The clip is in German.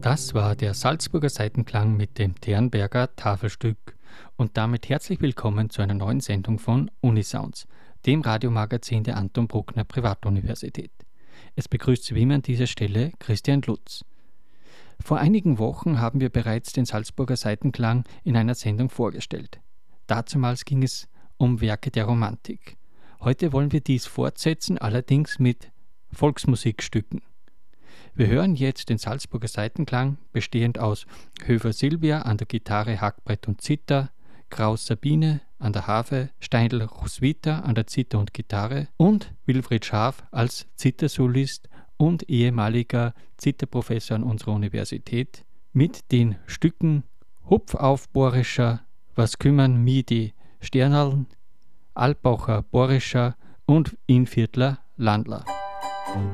Das war der Salzburger Seitenklang mit dem Ternberger Tafelstück und damit herzlich willkommen zu einer neuen Sendung von Unisounds, dem Radiomagazin der Anton Bruckner Privatuniversität. Es begrüßt Sie wie immer an dieser Stelle Christian Lutz. Vor einigen Wochen haben wir bereits den Salzburger Seitenklang in einer Sendung vorgestellt. Dazumals ging es um Werke der Romantik. Heute wollen wir dies fortsetzen, allerdings mit Volksmusikstücken. Wir hören jetzt den Salzburger Seitenklang, bestehend aus Höfer Silvia an der Gitarre, Hackbrett und Zither, Kraus Sabine an der Harfe, Steindl Roswitha an der Zither und Gitarre und Wilfried Schaaf als Zithersolist und ehemaliger Zitherprofessor an unserer Universität mit den Stücken Hupf Borischer, Was kümmern mi die Sternaln, Alpacher Borischer und Innviertler Landler.